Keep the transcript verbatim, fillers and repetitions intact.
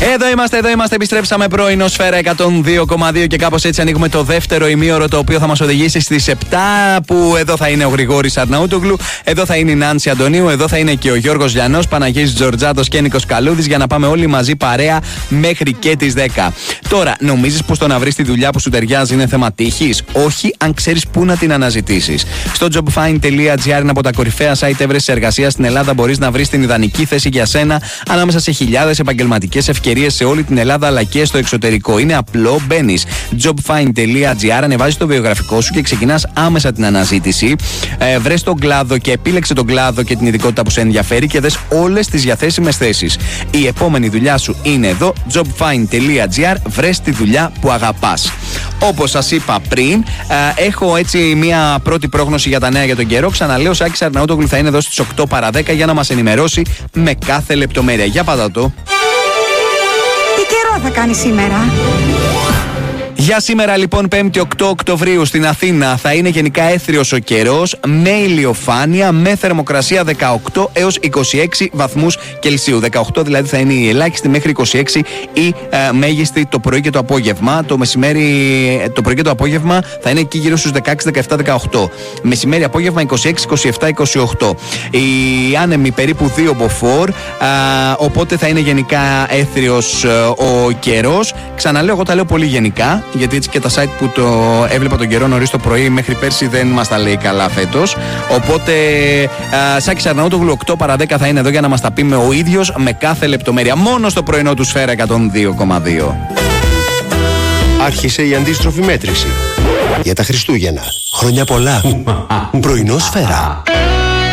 Εδώ είμαστε, εδώ είμαστε. Επιστρέψαμε πρωινό Σφαίρα εκατόν δύο κόμμα δύο και κάπως έτσι ανοίγουμε το δεύτερο ημίωρο, το οποίο θα μας οδηγήσει στις επτά. Που εδώ θα είναι ο Γρηγόρης Αρναούτογλου, εδώ θα είναι η Νάνση Αντωνίου, εδώ θα είναι και ο Γιώργος Λιανός, Παναγιώτης Τζορτζάτος και Νίκος Καλούδης, για να πάμε όλοι μαζί παρέα μέχρι και τις δέκα. Τώρα, νομίζεις πως το να βρεις τη δουλειά που σου ταιριάζει είναι θέμα τύχης? Όχι, αν ξέρεις πού να την αναζητήσεις. Στο jobfind τελεία gr είναι από τα κορυφαία site έβρεσης εργασίας στην Ελλάδα. Μπορείς να βρεις την ιδανική θέση για σένα ανάμεσα σε χιλιάδες επαγγελματικές ευκαιρίες σε όλη την Ελλάδα αλλά και στο εξωτερικό. Είναι απλό, μπαίνεις jobfind τελεία gr, ανεβάζεις το βιογραφικό σου και ξεκινάς άμεσα την αναζήτηση. Ε, βρες τον κλάδο και επίλεξε τον κλάδο και την ειδικότητα που σε ενδιαφέρει και δες όλες τις διαθέσιμες θέσεις. Η επόμενη δουλειά σου είναι εδώ, jobfind τελεία gr. Βρες τη δουλειά που αγαπάς. Όπως σας είπα πριν, ε, έχω έτσι μία πρώτη πρόγνωση για τα νέα για τον καιρό. Ξαναλέω, ο Σάκης Αρναούτογλου θα είναι εδώ στις οκτώ παρά δέκα για να μας ενημερώσει με κάθε λεπτομέρεια. Για πάτα το. Τι καιρό θα κάνει σήμερα? Για σήμερα λοιπόν, πέμπτη οκτώ Οκτωβρίου στην Αθήνα, θα είναι γενικά έθριος ο καιρός, με ηλιοφάνεια, με θερμοκρασία δεκαοκτώ έως είκοσι έξι βαθμούς Κελσίου. δεκαοκτώ δηλαδή θα είναι η ελάχιστη, μέχρι είκοσι έξι η ε, μέγιστη το πρωί και το απόγευμα. Το μεσημέρι, το πρωί και το απόγευμα θα είναι εκεί γύρω στους δεκαέξι, δεκαεπτά, δεκαοκτώ. Μεσημέρι, απόγευμα είκοσι έξι, είκοσι επτά, είκοσι οκτώ. Η άνεμη περίπου δύο μποφόρ, ε, οπότε θα είναι γενικά έθριος ε, ο καιρός. Ξαναλέω, εγώ τα λέω πολύ γενικά, γιατί έτσι και τα site που το έβλεπα τον καιρό νωρίς το πρωί μέχρι πέρσι δεν μας τα λέει καλά φέτος. Οπότε α, Σάκης Αρναούτογλου οκτώ παρά δέκα θα είναι εδώ για να μας τα πει με ο ίδιος με κάθε λεπτομέρεια. Μόνο στο πρωινό του Σφαίρα εκατόν δύο κόμμα δύο. Άρχισε η αντίστροφη μέτρηση για τα Χριστούγεννα. Χρόνια πολλά. Πρωινό Σφαίρα.